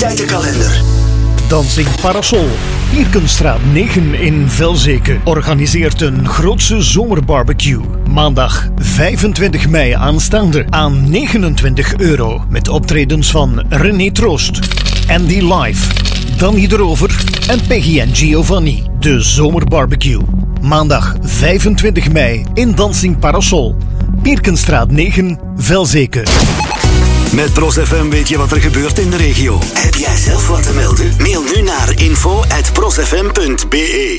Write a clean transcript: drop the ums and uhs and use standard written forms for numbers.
activiteitenkalender. Dancing Parasol, Pierkenstraat 9 in Velzeke, organiseert een grootse zomerbarbecue. Maandag 25 mei aanstaande aan €29. Met optredens van René Troost, Andy Live, Danny Erover en Peggy en Giovanni. De zomerbarbecue. Maandag 25 mei in Dancing Parasol, Pierkenstraat 9, Velzeke. Met Pros FM weet je wat er gebeurt in de regio. Heb jij zelf wat te melden? Mail nu naar info@prosfm.be.